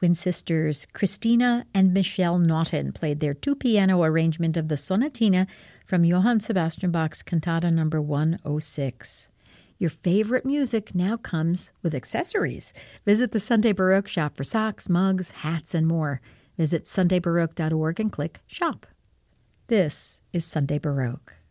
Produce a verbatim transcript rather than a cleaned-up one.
twin sisters Christina and Michelle Naughton played their two-piano arrangement of the Sonatina from Johann Sebastian Bach's Cantata number one oh six. Your favorite music now comes with accessories. Visit the Sunday Baroque shop for socks, mugs, hats, and more. Visit sunday baroque dot org and click Shop. This is Sunday Baroque.